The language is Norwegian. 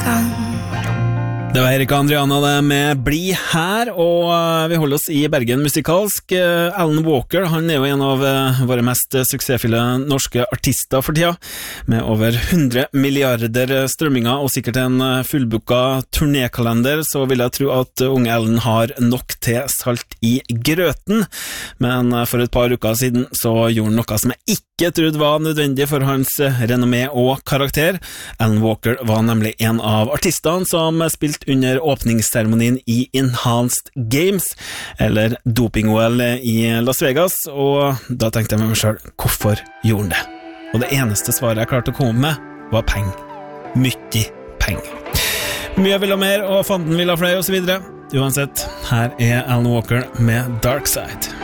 Det var Erik og Andriana det med Bli her, og vi holder oss i Bergen musikalsk. Alan Walker, han jo en av våre mest suksessfulle norske artister for tida, med over 100 milliarder strømminger og sikkert en fullbooka turnékalender, så vil jeg tro at unge Alan har nok til salt i grøten. Men for et par uker siden så gjorde han noe som jeg ikke trodde var nødvendig for hans renommé og karakter. Alan Walker var nemlig en av artistene som spilte under åpningsseremonien i Enhanced Games, eller doping-OL i Las Vegas, og da tenkte jeg med meg selv, hvorfor gjorde han det? Og det eneste svaret jeg klarte å komme med, var penger. Mye penger. Mye vil ha mer, og fanden vil ha flere, og så videre. Uansett, her Alan Walker med Dark Side.